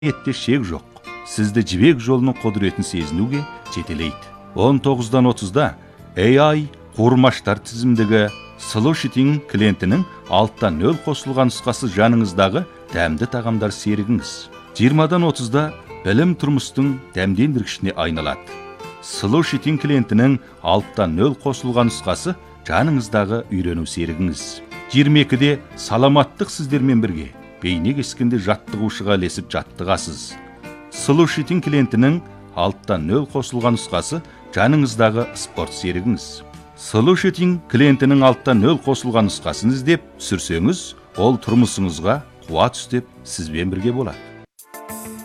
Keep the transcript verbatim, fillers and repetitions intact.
Етте шек жоқ. Сізді жібек жолының құдіретін сезінуге жетелейді. он тоғыздан отызда эй ай қуырмаштар тізімдігі Solution клиентінің алттан нөл қосылған нұсқасы жаныңыздағы дәмді тағамдар серігіңіз. жиырмадан отызда білім тұрмыстың дәмдендіргішіне айналады. Solution клиентінің алттан нөл қосылған нұсқасы жаныңыздағы үйрену серігіңіз. жиырма екіде саламаттық сіздермен бірге бейне кескенде жаттығушыға ілесіп жаттығасыз. Solution клиентінің алттан нөл қосылған нұсқасы жаныңыздағы спорт серігіңіз. Solution клиентінің алттан нөл қосылған нұсқасын іздеп түсірсеңіз, ол тұрмысыңызға қуат үстеп сізбен бірге болады.